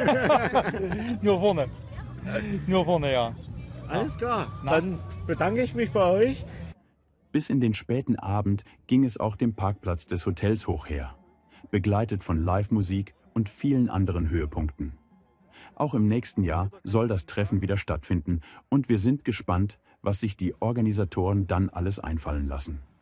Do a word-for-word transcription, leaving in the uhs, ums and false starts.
Nur vorne. Nur vorne, ja. Alles klar, Na. dann bedanke ich mich bei euch. Bis in den späten Abend ging es auch dem Parkplatz des Hotels hoch her, begleitet von Live-Musik und vielen anderen Höhepunkten. Auch im nächsten Jahr soll das Treffen wieder stattfinden und wir sind gespannt, was sich die Organisatoren dann alles einfallen lassen.